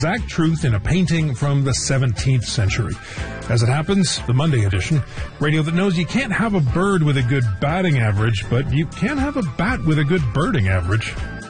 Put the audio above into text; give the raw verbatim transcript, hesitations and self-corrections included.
exact truth in a painting from the seventeenth century. As it happens, the Monday edition, radio that knows you can't have a bird with a good batting average, but you can have a bat with a good birding average.